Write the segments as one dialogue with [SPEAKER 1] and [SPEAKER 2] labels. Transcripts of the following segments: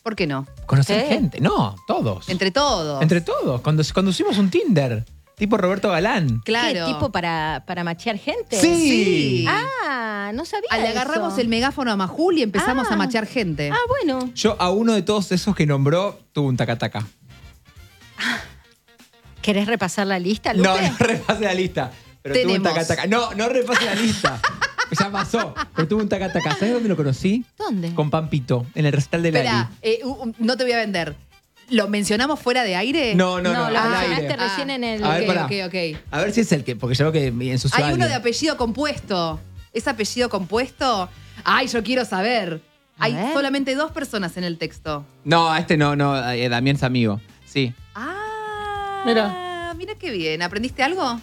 [SPEAKER 1] ¿Por qué no?
[SPEAKER 2] Conocer gente. No, todos.
[SPEAKER 1] Entre todos.
[SPEAKER 2] Entre todos. Cuando hicimos un Tinder. Tipo Roberto Galán.
[SPEAKER 1] Claro.
[SPEAKER 3] ¿Qué tipo para machear gente?
[SPEAKER 2] Sí.
[SPEAKER 3] Ah, no sabía
[SPEAKER 1] Le
[SPEAKER 3] eso.
[SPEAKER 1] agarramos el megáfono a Majul y empezamos a machear gente.
[SPEAKER 3] Ah, bueno.
[SPEAKER 2] Yo a uno de todos esos que nombró tuve un tacataca.
[SPEAKER 3] ¿Querés repasar la lista, Lupe?
[SPEAKER 2] No repase la lista. Pero tuve un tacataca. No repase la lista. Ya pasó. Pero tuve un tacataca. ¿Sabes dónde lo conocí?
[SPEAKER 3] ¿Dónde?
[SPEAKER 2] Con Pampito, en el recital de Lali.
[SPEAKER 1] Espera, no te voy a vender. ¿Lo mencionamos fuera de aire?
[SPEAKER 2] No,
[SPEAKER 3] lo
[SPEAKER 2] al aire.
[SPEAKER 3] mencionaste recién en el...
[SPEAKER 2] A ver, pará.
[SPEAKER 1] Ok.
[SPEAKER 2] A ver si es el que, porque yo creo que ensució a
[SPEAKER 1] Hay uno
[SPEAKER 2] alguien.
[SPEAKER 1] de apellido compuesto. ¿Es apellido compuesto? Ay, yo quiero saber. Hay
[SPEAKER 3] ver.
[SPEAKER 1] solamente 2 personas en el texto.
[SPEAKER 2] No, este no, Damián es amigo. Sí.
[SPEAKER 1] Mira qué bien. ¿Aprendiste algo?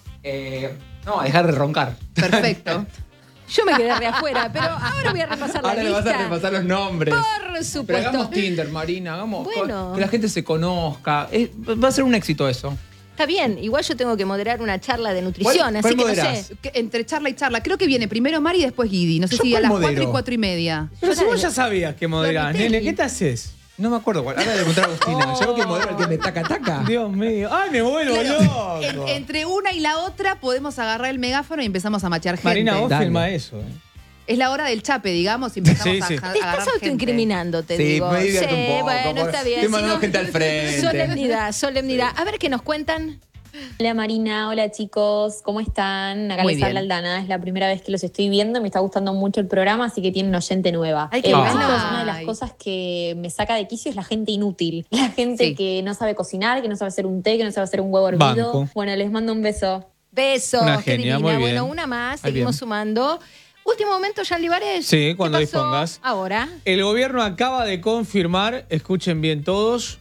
[SPEAKER 2] No, a dejar de roncar.
[SPEAKER 1] Perfecto.
[SPEAKER 3] Yo me quedé re afuera, pero ahora voy a repasar la
[SPEAKER 2] Ahora le
[SPEAKER 3] lista.
[SPEAKER 2] vas a repasar los nombres.
[SPEAKER 3] Por
[SPEAKER 2] Pero
[SPEAKER 3] supuesto.
[SPEAKER 2] hagamos Tinder, Marina, hagamos
[SPEAKER 3] Bueno.
[SPEAKER 2] que la gente se conozca. Va a ser un éxito eso.
[SPEAKER 3] Está bien, igual yo tengo que moderar una charla de nutrición,
[SPEAKER 2] ¿Cuál
[SPEAKER 3] así que no
[SPEAKER 2] moderás?
[SPEAKER 3] sé.
[SPEAKER 1] Entre charla y charla. Creo que viene primero Mari y después Guidi. No sé
[SPEAKER 2] ¿Yo
[SPEAKER 1] si a
[SPEAKER 2] cuál
[SPEAKER 1] las
[SPEAKER 2] modero?
[SPEAKER 1] 4 y 4 y media.
[SPEAKER 4] Pero si vos ya sabías que moderás,
[SPEAKER 3] Lo de
[SPEAKER 4] nene,
[SPEAKER 3] Teli.
[SPEAKER 4] ¿qué te haces?
[SPEAKER 2] No me acuerdo cuál. Ahora le preguntar a Agustina. Yo que modelo el que me taca.
[SPEAKER 4] Dios mío. ¡Ay, me vuelvo
[SPEAKER 1] Claro,
[SPEAKER 4] loco!
[SPEAKER 1] entre una y la otra podemos agarrar el megáfono y empezamos a machear gente.
[SPEAKER 4] Marina, vos
[SPEAKER 2] Dale.
[SPEAKER 4] filma eso.
[SPEAKER 1] Es la hora del chape, digamos, y empezamos
[SPEAKER 4] Sí, sí.
[SPEAKER 1] a
[SPEAKER 3] Te
[SPEAKER 1] agarrar
[SPEAKER 3] estás
[SPEAKER 1] gente.
[SPEAKER 3] autoincriminando, te
[SPEAKER 2] Sí,
[SPEAKER 3] digo.
[SPEAKER 2] me divierto un poco,
[SPEAKER 3] bueno,
[SPEAKER 2] por-
[SPEAKER 3] está bien.
[SPEAKER 2] estoy mandando gente al frente.
[SPEAKER 3] Solemnidad. A ver qué nos cuentan.
[SPEAKER 5] Hola Marina, hola chicos, ¿cómo están? Acá
[SPEAKER 1] Muy
[SPEAKER 5] les habla
[SPEAKER 1] bien.
[SPEAKER 5] Aldana, es la primera vez que los estoy viendo, me está gustando mucho el programa, así que tienen una oyente nueva.
[SPEAKER 1] Ay, qué
[SPEAKER 2] bueno.
[SPEAKER 5] Chicos, una de las
[SPEAKER 1] Ay.
[SPEAKER 5] cosas que me saca de quicio es la gente inútil, la gente
[SPEAKER 1] Sí.
[SPEAKER 5] que no sabe cocinar, que no sabe hacer un té, que no sabe hacer un huevo hervido.
[SPEAKER 4] Banco.
[SPEAKER 5] Bueno, les mando un beso.
[SPEAKER 3] Besos,
[SPEAKER 4] Una
[SPEAKER 3] qué
[SPEAKER 4] genia,
[SPEAKER 3] divina.
[SPEAKER 4] muy bien.
[SPEAKER 3] Bueno, una más,
[SPEAKER 4] Ahí
[SPEAKER 3] seguimos
[SPEAKER 4] bien.
[SPEAKER 3] sumando. Último momento, Jean Libares.
[SPEAKER 4] Sí,
[SPEAKER 3] ¿Qué
[SPEAKER 4] cuando
[SPEAKER 3] pasó
[SPEAKER 4] dispongas.
[SPEAKER 3] Ahora.
[SPEAKER 4] El gobierno acaba de confirmar, escuchen bien todos,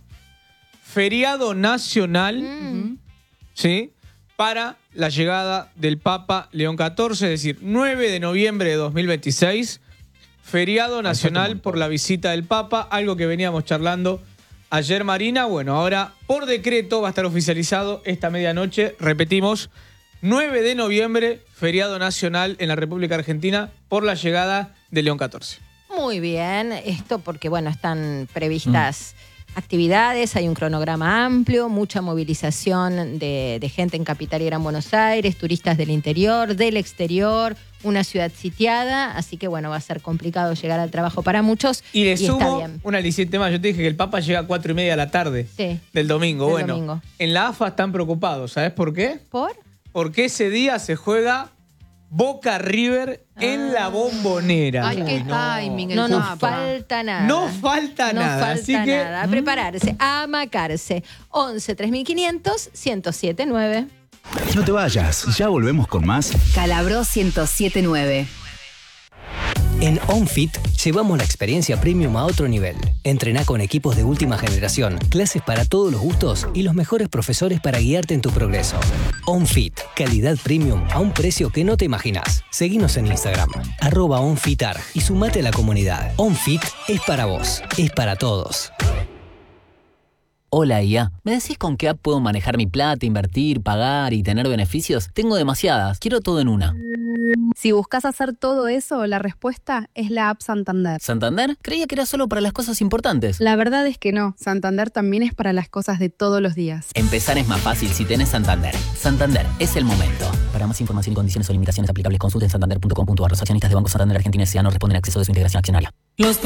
[SPEAKER 4] feriado nacional, ¿sí? Para la llegada del Papa León XIV, es decir, 9 de noviembre de 2026, feriado nacional por la visita del Papa, algo que veníamos charlando ayer, Marina. Bueno, ahora por decreto va a estar oficializado esta medianoche, repetimos, 9 de noviembre, feriado nacional en la República Argentina por la llegada de León XIV.
[SPEAKER 3] Muy bien, esto porque, bueno, están previstas actividades, hay un cronograma amplio, mucha movilización de gente en Capital y Gran Buenos Aires, turistas del interior, del exterior, una ciudad sitiada, así que, bueno, va a ser complicado llegar al trabajo para muchos.
[SPEAKER 4] Y le
[SPEAKER 3] está
[SPEAKER 4] sumo
[SPEAKER 3] bien.
[SPEAKER 4] un aliciente más. Yo te dije que el Papa llega a 4:30 de la tarde
[SPEAKER 3] Sí.
[SPEAKER 4] del domingo.
[SPEAKER 3] Del
[SPEAKER 4] Bueno,
[SPEAKER 3] domingo.
[SPEAKER 4] en la AFA están preocupados. ¿Sabes por qué?
[SPEAKER 3] ¿Por?
[SPEAKER 4] Porque ese día se juega Boca River en la Bombonera.
[SPEAKER 1] Ay, qué timing. el
[SPEAKER 3] No nos
[SPEAKER 1] Papa.
[SPEAKER 3] falta nada.
[SPEAKER 4] No falta
[SPEAKER 3] No
[SPEAKER 4] nada,
[SPEAKER 3] falta
[SPEAKER 4] así que,
[SPEAKER 3] nada. A prepararse, a amacarse. 11 3500 1079.
[SPEAKER 6] No te vayas, ya volvemos con más.
[SPEAKER 7] Calabró 1079.
[SPEAKER 8] En OnFit llevamos la experiencia premium a otro nivel. Entrená con equipos de última generación, clases para todos los gustos y los mejores profesores para guiarte en tu progreso. OnFit, calidad premium a un precio que no te imaginas. Seguinos en Instagram, @OnFitar y sumate a la comunidad. OnFit es para vos, es para todos.
[SPEAKER 9] Hola IA, ¿me decís con qué app puedo manejar mi plata, invertir, pagar y tener beneficios? Tengo demasiadas, quiero todo en una.
[SPEAKER 10] Si buscas hacer todo eso, la respuesta es la app Santander.
[SPEAKER 9] ¿Santander? Creía que era solo para las cosas importantes.
[SPEAKER 10] La verdad es que no, Santander también es para las cosas de todos los días.
[SPEAKER 9] Empezar es más fácil si tenés Santander. Santander, es el momento. Para más información y condiciones o limitaciones aplicables, consulten santander.com.ar. Los accionistas de Banco Santander Argentina S.A. no responden a acceso de su integración accionaria.